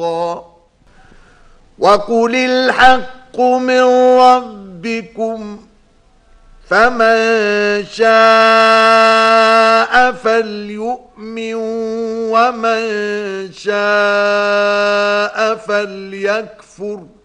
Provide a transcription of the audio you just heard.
وقل الحق من ربكم فمن شاء فليؤمن ومن شاء فليكفر